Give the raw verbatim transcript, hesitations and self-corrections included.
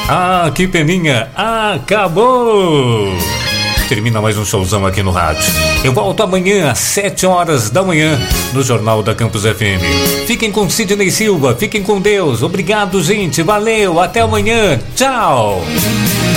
Ah, que peninha, acabou! Termina mais um showzão aqui no rádio. Eu volto amanhã às sete horas da manhã no Jornal da Campus F M. Fiquem com Sidney Silva, fiquem com Deus. Obrigado, gente. Valeu, até amanhã. Tchau!